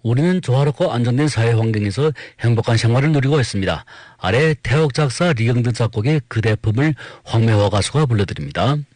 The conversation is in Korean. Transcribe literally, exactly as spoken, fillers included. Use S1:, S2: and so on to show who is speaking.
S1: 우리는 조화롭고 안정된 사회 환경에서 행복한 생활을 누리고 있습니다. 아래 태옥 작사 리경드 작곡의 그대 품을 황매화 가수가 불러드립니다.